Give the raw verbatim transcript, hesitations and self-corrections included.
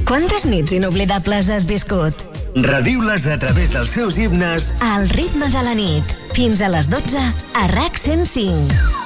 Quantes nits inoblidables has viscut? Reviu-les a través dels seus himnes Al ritme de la nit. Fins a les dotze a RAC cent cinc.